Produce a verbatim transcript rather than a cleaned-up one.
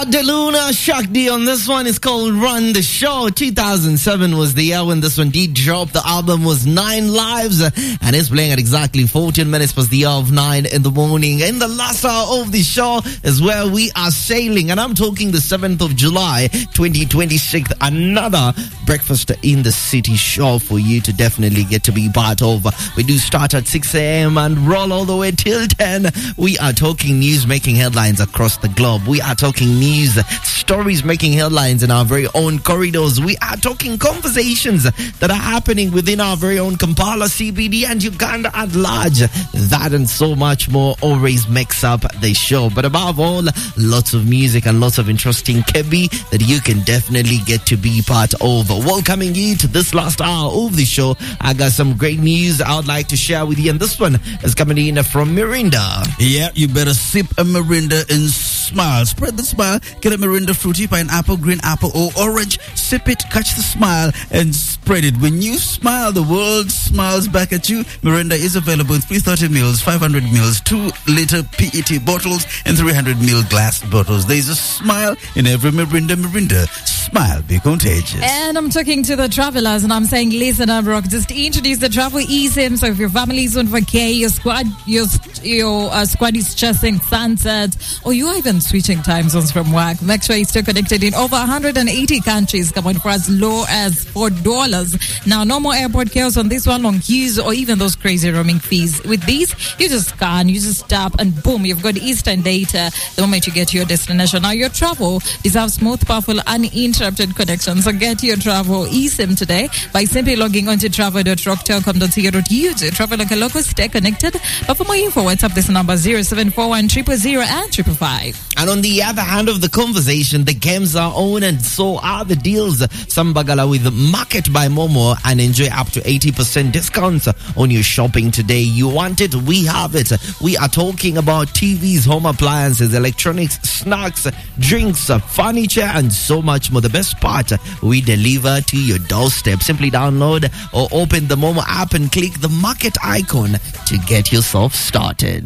Cat De Luna, Shakti on this one is called Run the Show. two thousand seven was the year when this one did drop. The album was Nine Lives and it's playing at exactly fourteen minutes past the hour of nine in the morning. In the last hour of the show is where we are sailing, and I'm talking the seventh of July twenty twenty-six. Another Breakfast in the City show for you to definitely get to be part of. We do start at six a.m. and roll all the way till ten. We are talking news making headlines across the globe. We are talking news stories making headlines in our very own corridors. We are talking conversations that are happening within our very own Kampala C B D and Uganda at large. That and so much more always makes up the show. But above all, lots of music and lots of interesting kebi that you can definitely get to be part of. Welcoming you to this last hour of the show. I got some great news I would like to share with you, and this one is coming in from Mirinda. Yeah, you better sip a Mirinda and smile. Spread the smile. Get a Mirinda fruity, pineapple, green apple, or orange. Sip it, catch the smile, and spread it. When you smile, the world smiles back at you. Mirinda is available in three hundred thirty mils, five hundred mils, two liter P E T bottles, and three hundred mil glass bottles. There's a smile in every Mirinda. Mirinda. Smile, be contagious. And I'm talking to the travelers, and I'm saying, listen up, Rock. Just introduce the travel eSIM. So if your family is on vacay, your squad, your your uh, squad is chasing sunset, or you are even switching time zones from work, make sure you stay connected in over one hundred eighty countries. Come on, for as low as four dollars. Now, no more airport chaos on this one, long queues, or even those crazy roaming fees. With these, you just scan, you just tap, and boom, you've got instant data the moment you get to your destination. Now, your travel deserves smooth, powerful, uninterrupted connection. So get your travel eSIM today by simply logging on to travel dot rock telecom dot co dot u k. Travel like a local, stay connected. But for more info, WhatsApp this number zero seven four one zero zero zero and triple five. And on the other hand of the conversation, the games are on and so are the deals. Some bagala with Market by Momo and enjoy up to eighty percent discounts on your shopping today. You want it? We have it. We are talking about T Vs, home appliances, electronics, snacks, drinks, furniture, and so much more. The best part, we deliver to your doorstep. Simply download or open the Momo app and click the Market icon to get yourself started.